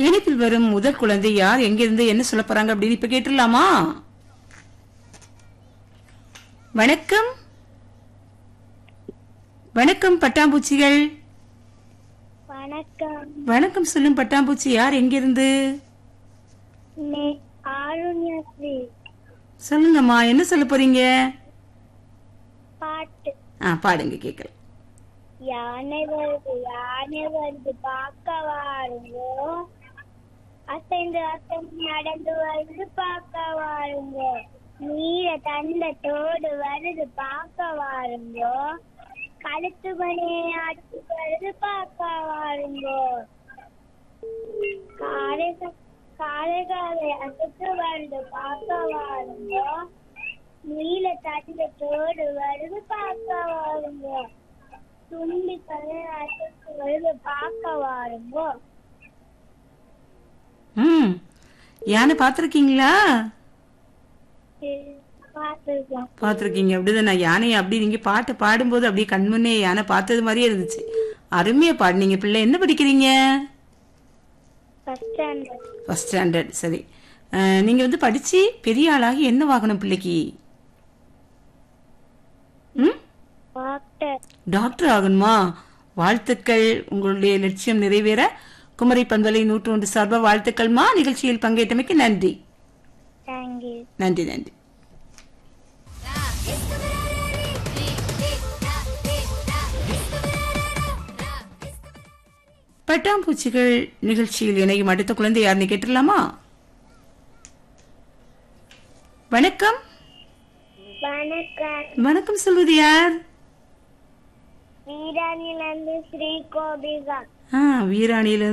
இணைப்பில் வரும் முதல் குழந்தை யார், எங்கிருந்து என்ன சொல்ல போறாங்க அப்படின்னு இப்ப கேட்டுடலாமா? வணக்கம். வணக்கம் பட்டாம்பூச்சிகள். வணக்கம். வணக்கம் சொல்லும் பட்டாம்பூச்சி யார், எங்கிருந்து? ஆருண்யஸ்ரீ. சொல்லுங்கம்மா, என்ன சொல்ல போறீங்க? பாட்டு. பாடுங்க கேட்கலாம். யானை வருது பார்க்க வாருங்கோ, அசைந்து அசைந்து நடந்து வருது பார்க்க வாருங்கோ, நீர தண்டத்தோடு வருது பார்க்க வாருங்கோ, கழுத்து மணியை ஆட்டி வருது பார்க்க வாருங்கோ, காலை காலை அசைத்து வருது பார்க்க வாருங்கோ, நீல தண்டத்தோடு வருது பார்க்க வாருங்கோ, துண்டி கலை அசைத்து வருது பார்க்க வாருங்கோ. யானை பாத்திருக்கீங்களா? பார்த்துருக்கோம். பாத்திருக்கீங்க, அப்படிதான். யானையை அப்படி நீங்க பாட்டு பாடும்போது அப்படியே கண்முன்னே யானை பார்த்தது மாதிரியே இருந்துச்சு. அருமையா பாடுனீங்க. பிள்ளை என்ன படிக்கிறீங்க? First standard. சரி, நீங்க வந்து படிச்சு பெரிய ஆளாகி என்ன வாங்கணும் பிள்ளைக்கு? டாக்டர் ஆகணுமா? வாழ்த்துக்கள். உங்களுடைய லட்சியம் நிறைவேற குமரி பண்பலை 101 சார்பா வாழ்த்துக்கள்மா. நிகழ்ச்சியில் பங்கேற்றமைக்கு நன்றி. நன்றி நன்றி. பட்டாம்பூச்சிகள் நிகழ்ச்சியில் இணையும் அடுத்த குழந்தை யாருன்னு கேட்டுடலாமா? வணக்கம். வணக்கம் சொல்வது யார்? வீராணிலிருந்து ஸ்ரீ கோபிகா. வீராணியில